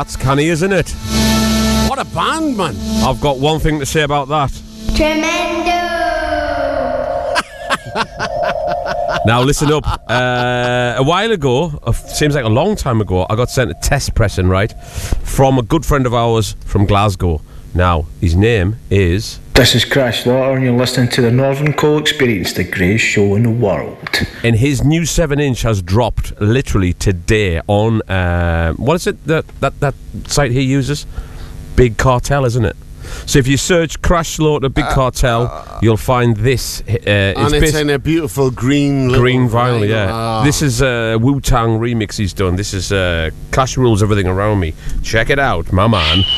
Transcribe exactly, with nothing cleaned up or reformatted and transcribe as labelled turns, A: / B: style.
A: That's canny, isn't it?
B: What a band, man.
A: I've got one thing to say about that.
C: Tremendo!
A: Now listen up. Uh, a while ago, uh, seems like a long time ago, I got sent a test pressing, right, from a good friend of ours from Glasgow. Now, his name is...
D: This is Crash Slaughter and you're listening to the Northern Coal Experience, the greatest show in the world.
A: And his new seven inch has dropped literally today on... Uh, what is it that, that, that site he uses? Big Cartel, isn't it? So if you search Crash Slaughter Big uh, Cartel, uh, you'll find this. Uh,
B: and it's, it's in a beautiful green
A: green vinyl, vinyl yeah.
B: Ah.
A: This is a Wu-Tang remix he's done. This is uh, Clash Rules Everything Around Me. Check it out, my man.